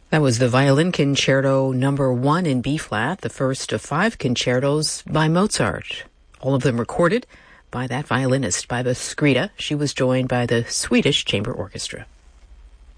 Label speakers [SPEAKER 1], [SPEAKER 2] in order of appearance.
[SPEAKER 1] That was the Violin Concerto Number 1 in B-flat, the first of 5 concertos by Mozart. All of them recorded by that violinist, Baiba Skrida. She was joined by the Swedish Chamber Orchestra.